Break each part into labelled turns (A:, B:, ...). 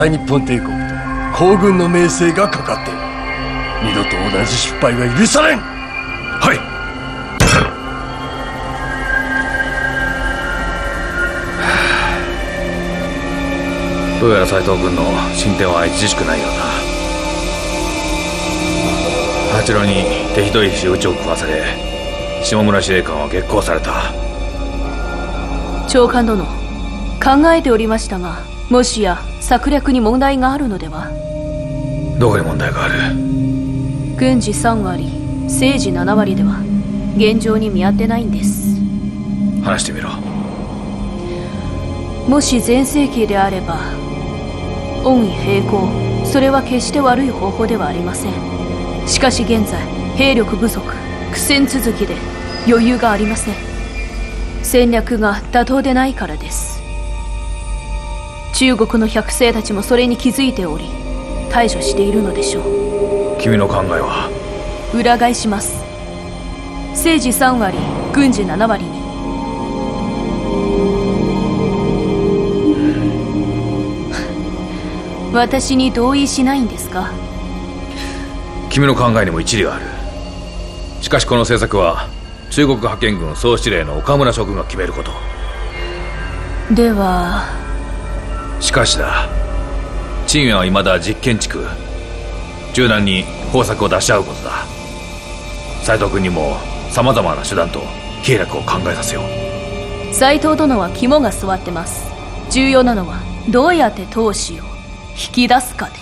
A: 大日本帝国と皇軍の名声がかかっている。二度と同じ失敗は許されん。
B: はい。どうやら斎藤軍の進展は著しくないようだ。八郎に手ひどい仕打ちを食わされ、下村司令官は激高された。
C: 長官殿、考えておりましたが、もしや策略に問題があるのでは。
B: どこに問題がある？
C: 軍事3割、政治7割では現状に見合ってないんです。
B: 話してみろ。
C: もし全盛期であれば恩義並行、それは決して悪い方法ではありません。しかし現在兵力不足、苦戦続きで余裕がありません。戦略が妥当でないからです。中国の百姓たちもそれに気づいており対処しているのでしょう。
B: 君の考えは？
C: 裏返します。政治3割、軍事7割に。私に同意しないんですか？
B: 君の考えにも一理がある。しかしこの政策は中国派遣軍総司令の岡村諸君が決めること。
C: では。
B: しかしだ、陳元は未だ実験地区、柔軟に方策を出し合うことだ。斎藤君にも様々な手段と計略を考えさせよ
C: う。斎藤殿は肝が据わってます。重要なのはどうやって闘志を引き出すかです。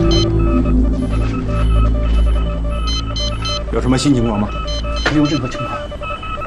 D: 有什么新情况吗？没有任何情况。